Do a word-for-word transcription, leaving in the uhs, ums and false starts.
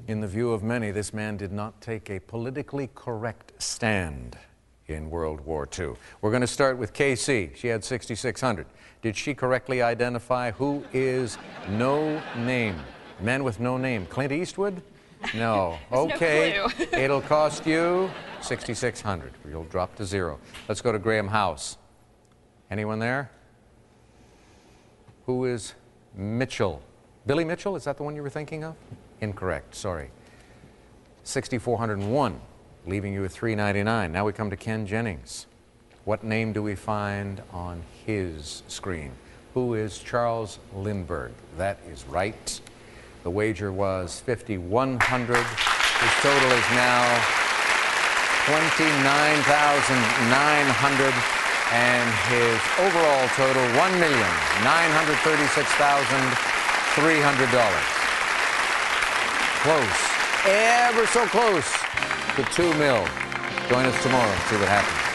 In the view of many, this man did not take a politically correct stand in World War Two. We're going to start with K C. She had sixty-six hundred. Did she correctly identify who is No Name? Man with no name. Clint Eastwood? No. Okay. No clue. It'll cost you sixty-six hundred. You'll drop to zero. Let's go to Graham House. Anyone there? Who is Mitchell? Billy Mitchell? Is that the one you were thinking of? Incorrect. Sorry. sixty-four hundred one, leaving you with three ninety-nine. Now we come to Ken Jennings. What name do we find on his screen? Who is Charles Lindbergh? That is right. The wager was fifty-one hundred. His total is now twenty-nine thousand nine hundred, and his overall total one million nine hundred thirty-six thousand three hundred dollars. Close, ever so close to two mil. Join us tomorrow and see what happens.